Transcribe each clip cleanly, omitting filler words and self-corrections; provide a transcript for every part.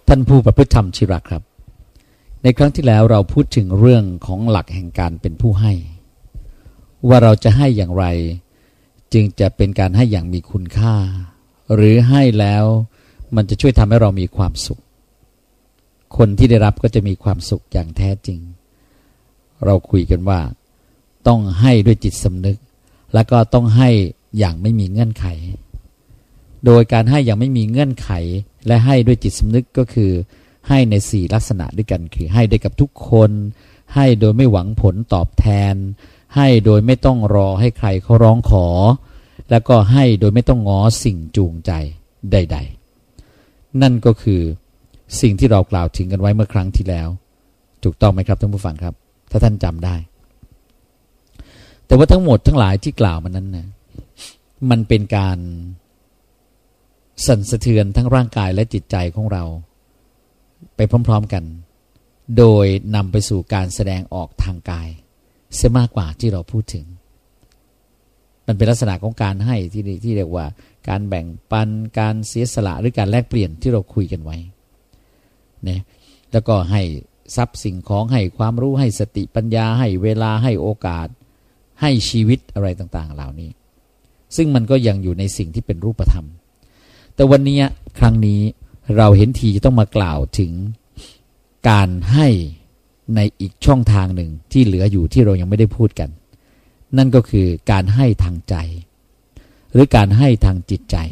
ท่านผู้ประพฤติธรรมที่รักครับในครั้งที่แล้วเราพูดถึงเรื่องของหลักแห่งการเป็นผู้ให้ว่าเราจะให้อย่างไรจึงจะเป็นการให้อย่างมีคุณค่าหรือให้แล้วมันจะช่วยทำให้เรามีความสุขคนที่ได้รับก็จะมีความสุขอย่างแท้จริงเราคุยกันว่าต้องให้ด้วยจิตสำนึกแล้วก็ต้องให้อย่างไม่มีเงื่อนไขโดยการให้อย่างไม่มีเงื่อนไขและให้ด้วยจิตสำนึกก็คือให้ใน4ลักษณะด้วยกันคือให้ได้กับทุกคนให้โดยไม่หวังผลตอบแทนให้โดยไม่ต้องรอให้ใครเขาร้องขอแล้วก็ให้โดยไม่ต้องง้อสิ่งจูงใจใดๆนั่นก็คือสิ่งที่เรากล่าวถึงกันไว้เมื่อครั้งที่แล้วถูกต้องไหมครับท่านผู้ฟังครับถ้าท่านจำได้แต่ว่าทั้งหมดทั้งหลายที่กล่าวมานั้นนะมันเป็นการสั่นสะเทือนทั้งร่างกายและจิตใจของเราไปพร้อมๆกันโดยนำไปสู่การแสดงออกทางกายเสียมากกว่าที่เราพูดถึงมันเป็นลักษณะของการให้ที่เรียกว่าการแบ่งปันการเสียสละหรือการแลกเปลี่ยนที่เราคุยกันไว้เนี่ยแล้วก็ให้ทรัพย์สิ่งของให้ความรู้ให้สติปัญญาให้เวลาให้โอกาสให้ชีวิตอะไรต่างๆเหล่านี้ซึ่งมันก็ยังอยู่ในสิ่งที่เป็นรูปธรรมแต่วันนี้ครั้งนี้เราเห็นทีจะต้องมากล่าวถึงการให้ในอีกช่องทางหนึ่งที่เหลืออยู่ที่เรายังไม่ได้พูดกันนั่นก็คือการให้ทางใจหรือการให้ทางจิตใจ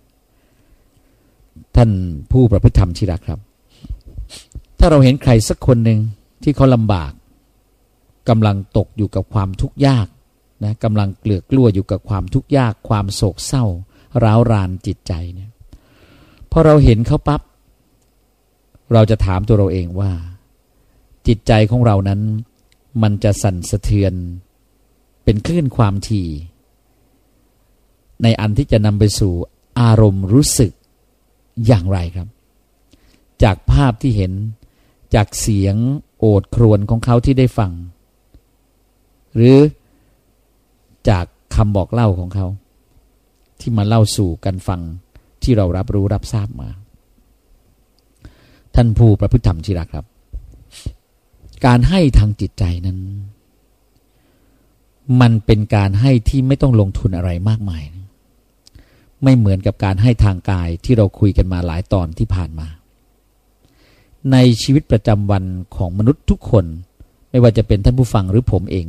ท่านผู้ประพฤติธรรมที่รักครับถ้าเราเห็นใครสักคนหนึ่งที่เขาลำบากกำลังตกอยู่กับความทุกข์ยากนะกำลังเกลือกกลัวอยู่กับความทุกข์ยากความโศกเศร้าร้าวรานจิตใจเนี่ยพอเราเห็นเขาปั๊บเราจะถามตัวเราเองว่าจิตใจของเรานั้นมันจะสั่นสะเทือนเป็นคลื่นความถี่ในอันที่จะนำไปสู่อารมณ์รู้สึกอย่างไรครับจากภาพที่เห็นจากเสียงโอดครวญของเขาที่ได้ฟังหรือจากคำบอกเล่าของเขาที่มาเล่าสู่กันฟังที่เรารับรู้รับทราบมาท่านผู้ประพฤติธรรมที่รักครับการให้ทางจิตใจนั้นมันเป็นการให้ที่ไม่ต้องลงทุนอะไรมากมายไม่เหมือนกับการให้ทางกายที่เราคุยกันมาหลายตอนที่ผ่านมาในชีวิตประจำวันของมนุษย์ทุกคนไม่ว่าจะเป็นท่านผู้ฟังหรือผมเอง